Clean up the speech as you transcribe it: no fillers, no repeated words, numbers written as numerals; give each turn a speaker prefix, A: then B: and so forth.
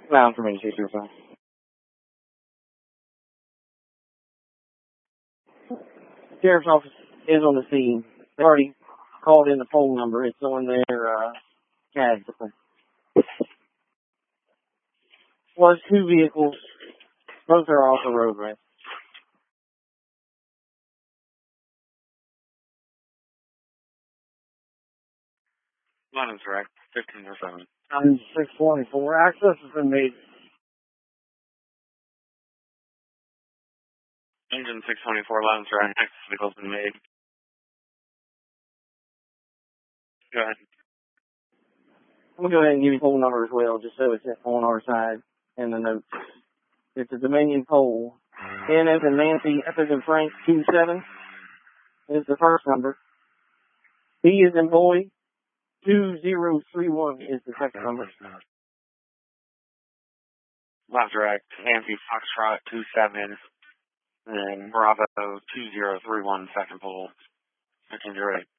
A: Ground for me, 235. Sheriff's office is on the scene. They already called in the phone number. It's on their CAD system. Was 2 vehicles. Both are off the road, right?
B: London's right. 1507.
A: 624. Access has been made.
B: Engine 624, London's right. Access vehicle's been made. Go ahead.
A: I'm going to go ahead and give you phone number as well, just so it's on our side in the notes. It's a Dominion pole. N as in Nancy, F as in Frank, 27 is the first number. B as in boy, 2031 is the second number.
B: Left direct, Nancy Foxtrot 27, and then Bravo 2031 second pole. 1508.